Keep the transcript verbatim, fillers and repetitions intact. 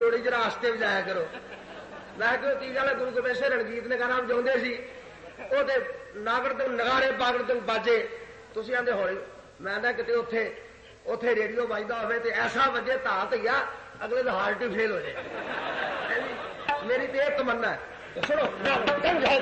थोड़ी जरा आस्ते बजाया करो। मैं क्यों की गल गुरु गोबिंद सिंह रणजीत ने गाना बजाते सी ओते नागड़ तक नगाड़े पागड़ तक बाजे तुसीं आंदे हौली। मैं ना किते उत्थे उत्थे रेडियो बजदा होवे ते ऐसा वजे ताल धैया अगले दा हार्ट ही फेल हो जाए। मेरी तो यह तमन्ना है। सुनो